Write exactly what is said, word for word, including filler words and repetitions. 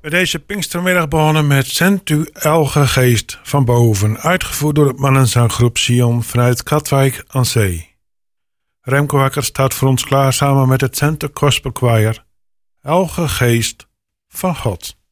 Bij deze Pinkstermiddag begonnen met Zend u Elge Geest van boven, uitgevoerd door het mannenzanggroep Sion vanuit Katwijk aan Zee. Remco Hakker staat voor ons klaar samen met het Center Gospel Choir, Elge Geest van God.